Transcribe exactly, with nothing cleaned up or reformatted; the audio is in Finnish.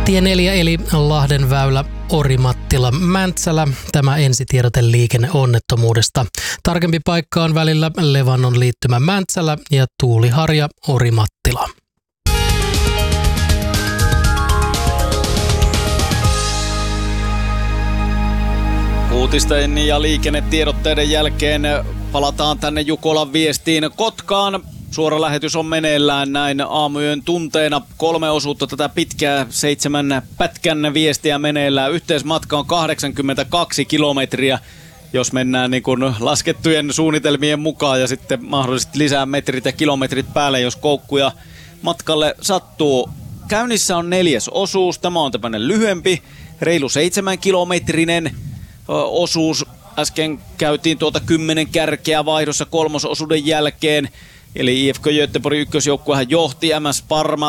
Tie neljä eli Lahden väylä Orimattila Mäntsälä. Tämä ensitiedote liikenneonnettomuudesta. Tarkempi paikka on välillä Levannon liittymä Mäntsälä ja Tuuliharja Orimattila. Uutisten ja liikennetiedotteiden jälkeen palataan tänne Jukolan viestiin Kotkaan. Suora lähetys on meneillään näin aamuyön tunteina. Kolme osuutta tätä pitkää seitsemän pätkän viestiä meneillään. Yhteismatka on kahdeksankymmentäkaksi kilometriä, jos mennään niin kuin laskettujen suunnitelmien mukaan. Ja sitten mahdollisesti lisää metrit ja kilometrit päälle, jos koukkuja matkalle sattuu. Käynnissä on neljäs osuus. Tämä on tämmöinen lyhyempi, reilu seitsemän kilometrinen osuus. Äsken käytiin tuota kymmenen kärkeä vaihdossa kolmososuuden jälkeen. Eli I F K Göteborg ykkösjoukkuehan johti M S Parma